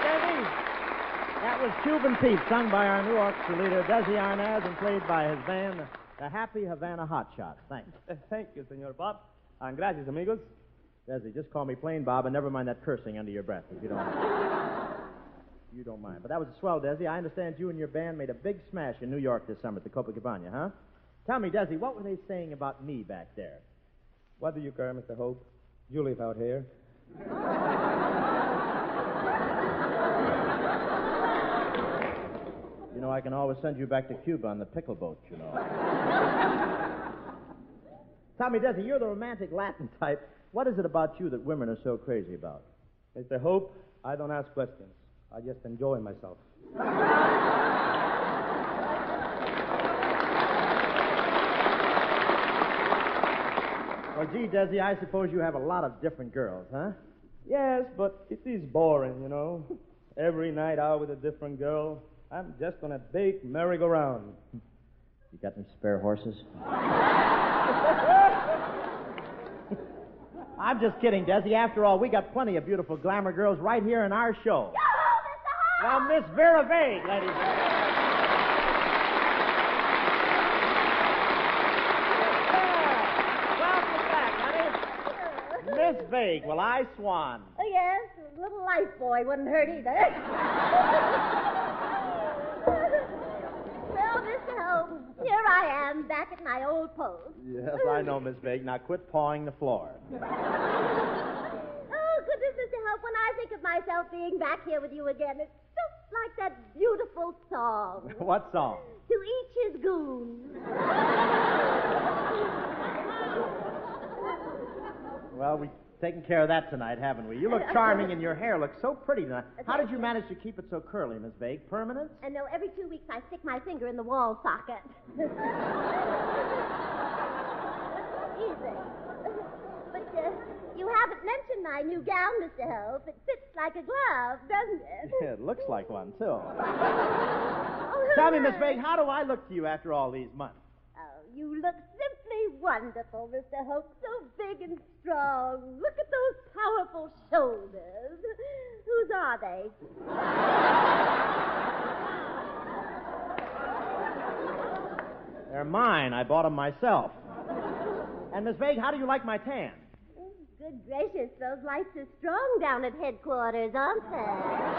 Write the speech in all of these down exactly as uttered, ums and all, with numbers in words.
Desi. That was Cuban Pete, sung by our new orchestra leader, Desi Arnaz, and played by his band, the Happy Havana Hotshots. Thanks. Uh, thank you, Senor Bob. And gracias, amigos. Desi, just call me Plain Bob, and never mind that cursing under your breath, if you don't mind. You don't mind. But that was a swell, Desi. I understand you and your band made a big smash in New York this summer at the Copacabana, huh? Tell me, Desi, what were they saying about me back there? What do you care, Mister Hope? You live out here. You know, I can always send you back to Cuba on the pickle boat, you know. Tell me, Desi, you're the romantic Latin type. What is it about you that women are so crazy about? Mister Hope, I don't ask questions. I just enjoy myself. Well, gee, Desi, I suppose you have a lot of different girls, huh? Yes, but it is boring, you know. Every night out with a different girl. I'm just on a big merry-go-round. You got some spare horses? I'm just kidding, Desi. After all, we got plenty of beautiful glamour girls right here in our show. Yo, Mister Well, Miss Vera Vague, ladies and gentlemen. Welcome back, honey. Miss Vague, well, I swan. Oh, yes, a little life boy wouldn't hurt either. Well, Mister Holmes, here I am, back at my old post. Yes, I know, Miss Vague. Now quit pawing the floor. Oh, goodness, Mister Holmes, when I think of myself being back here with you again, it's just like that beautiful song. What song? To each his goon. Well, we've taken care of that tonight, haven't we? You look charming and your hair looks so pretty tonight. How did you manage to keep it so curly, Miss Vague? Permanent? And no, every two weeks I stick my finger in the wall socket. Easy. But uh, you haven't mentioned my new gown, Mister Hope. It fits like a glove, doesn't it? Yeah, it looks like one, too. Oh, Tell me, Miss Vague, how do I look to you after all these months? Oh, you look simply wonderful, Mister Hope. So big and strong. Look at those powerful shoulders. Whose are they? They're mine. I bought them myself. And, Miss Vague, how do you like my tan? Oh, good gracious, those lights are strong down at headquarters, aren't they?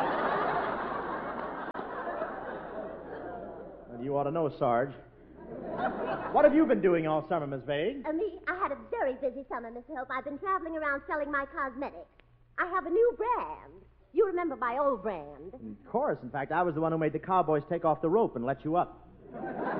Well, you ought to know, Sarge. What have you been doing all summer, Miss Vague? Uh, me, I had a very busy summer, Mister Hope. I've been traveling around selling my cosmetics. I have a new brand. You remember my old brand. Of course. In fact, I was the one who made the cowboys take off the rope and let you up.